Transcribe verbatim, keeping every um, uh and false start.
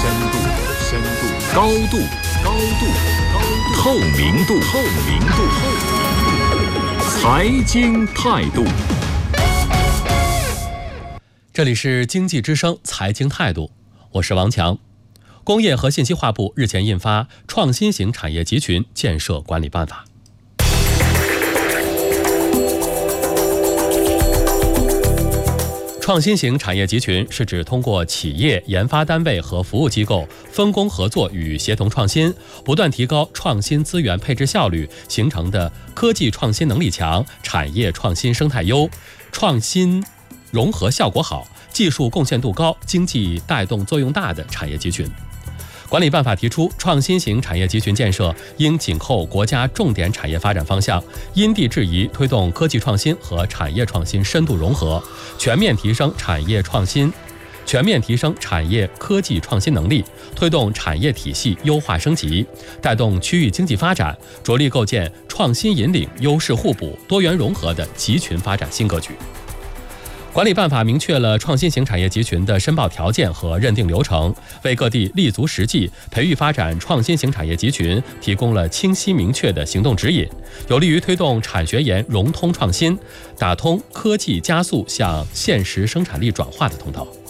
深度，深度，高度，高度，高度，透明度，透明度，透明度，财经态度。 这里是经济之声财经态度，我是王强。工业和信息化部日前印发《创新型产业集群建设管理办法》。创新型产业集群是指通过企业、研发单位和服务机构分工合作与协同创新，不断提高创新资源配置效率形成的科技创新能力强、产业创新生态优、创新融合效果好、技术贡献度高、经济带动作用大的产业集群。管理办法提出，创新型产业集群建设应紧扣国家重点产业发展方向，因地制宜推动科技创新和产业创新深度融合，全面提升产业创新，全面提升产业科技创新能力，推动产业体系优化升级，带动区域经济发展，着力构建创新引领、优势互补、多元融合的集群发展新格局。管理办法明确了创新型产业集群的申报条件和认定流程，为各地立足实际培育发展创新型产业集群提供了清晰明确的行动指引，有利于推动产学研融通创新，打通科技加速向现实生产力转化的通道。